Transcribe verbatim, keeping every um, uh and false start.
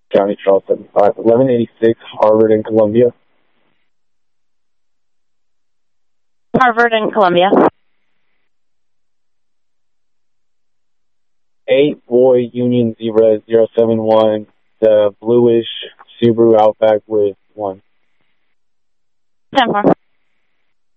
Johnny Charles seventy-five. eleven eighty-six Harvard in Columbia. Harvard in Columbia. eight Boy Union Zebra zero seven one. The bluish Subaru Outback with one. ten four.